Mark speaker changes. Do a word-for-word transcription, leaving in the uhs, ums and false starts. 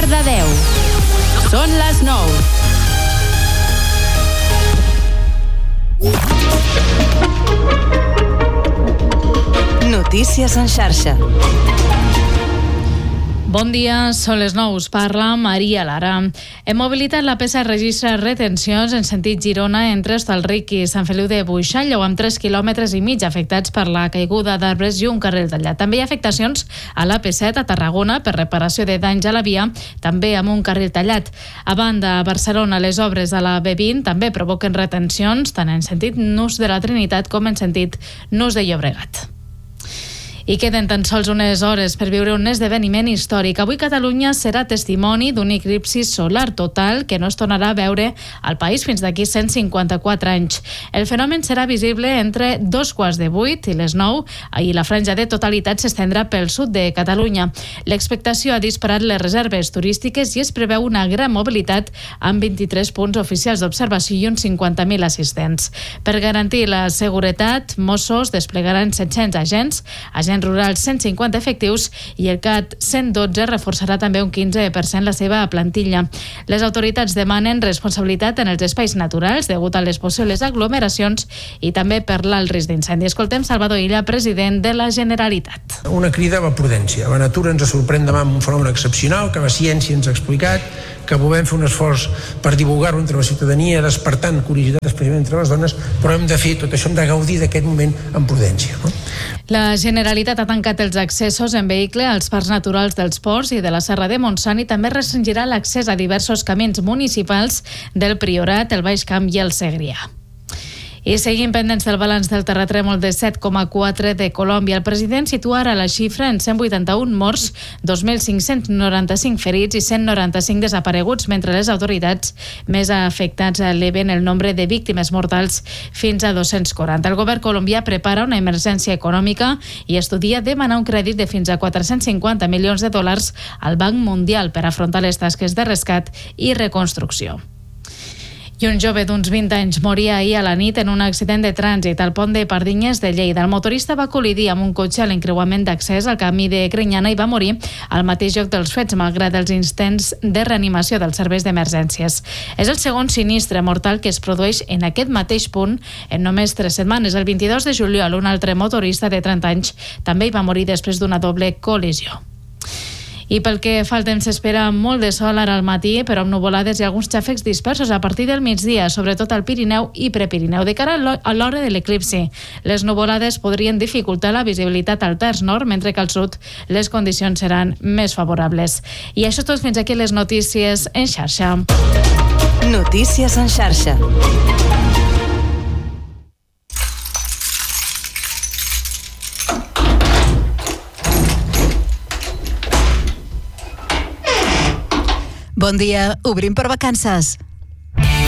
Speaker 1: Cardedeu. Són les nou.
Speaker 2: Notícies en xarxa.
Speaker 3: Bon dia, són les nou, us parla Maria Lara. En mobilitat, la P E S registra retencions en sentit Girona entre Hostalric i Sant Feliu de Buixalleu, amb tres quilòmetres i mig afectats per la caiguda d'arbres i un carril tallat. També hi ha afectacions a la P set a Tarragona per reparació de danys a la via, també amb un carril tallat. A banda, a Barcelona, les obres a la B vint també provoquen retencions, tant en sentit Nus de la Trinitat com en sentit Nus de Llobregat. I queden tan sols unes hores per viure un esdeveniment històric. Avui Catalunya serà testimoni d'un eclipsi solar total que no es tornarà a veure al país fins d'aquí cent cinquanta-quatre anys. El fenomen serà visible entre dos quarts de vuit i les nou i la franja de totalitat s'estendrà pel sud de Catalunya. L'expectació ha disparat les reserves turístiques i es preveu una gran mobilitat amb vint-i-tres punts oficials d'observació i uns cinquanta mil assistents. Per garantir la seguretat, Mossos desplegaran set-cents agents, agents rurals cent cinquanta efectius i el C A T cent dotze reforçarà també un quinze per cent la seva plantilla. Les autoritats demanen responsabilitat en els espais naturals degut a les possibles aglomeracions i també per l'alt risc d'incendi. Escoltem Salvador Illa, president de la Generalitat.
Speaker 4: Una crida a la prudència. La natura ens sorprèn demà amb un fenomen excepcional que la ciència ens ha explicat, que volem fer un esforç per divulgar-ho entre la ciutadania, despertant curiositat especialment entre les dones, però hem de fer tot això, hem de gaudir d'aquest moment amb prudència. No?
Speaker 3: La Generalitat ha tancat els accessos en vehicle als parcs naturals dels Ports i de la Serra de Montsant i també restringirà l'accés a diversos camins municipals del Priorat, el Baix Camp i el Segrià. I seguim pendents del balanç del terratrèmol de set coma quatre de Colòmbia. El president situa ara la xifra en cent vuitanta-un morts, dos mil cinc-cents noranta-cinc ferits i cent noranta-cinc desapareguts, mentre les autoritats més afectats eleven el nombre de víctimes mortals fins a dos-cents quaranta. El govern colombià prepara una emergència econòmica i estudia demanar un crèdit de fins a quatre-cents cinquanta milions de dòlars al Banc Mundial per afrontar les tasques de rescat i reconstrucció. I un jove d'uns vint anys moria ahir a la nit en un accident de trànsit al pont de Pardinyes de Lleida. El motorista va col·lidir amb un cotxe a l'encreuament d'accés al camí de Grinyana i va morir al mateix lloc dels fets, malgrat els intents de reanimació dels serveis d'emergències. És el segon sinistre mortal que es produeix en aquest mateix punt en només tres setmanes. El vint-i-dos de juliol, un altre motorista de trenta anys també hi va morir després d'una doble col·lisió. I pel que fa al temps, s'espera molt de sol ara al matí, però amb nuvolades i alguns xàfecs dispersos a partir del migdia, sobretot al Pirineu i Prepirineu. De cara a l'hora de l'eclipsi, les nuvolades podrien dificultar la visibilitat al terç nord, mentre que al sud les condicions seran més favorables. I això tot, fins aquí les notícies en xarxa.
Speaker 2: Notícies en xarxa.
Speaker 5: Bon dia, obrim per vacances.